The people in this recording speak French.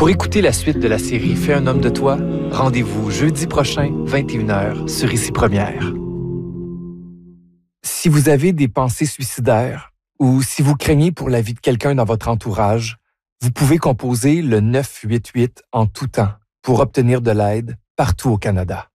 Pour écouter la suite de la série Fais un homme de toi, rendez-vous jeudi prochain, 21h, sur Ici Première. Si vous avez des pensées suicidaires ou si vous craignez pour la vie de quelqu'un dans votre entourage, vous pouvez composer le 988 en tout temps pour obtenir de l'aide partout au Canada.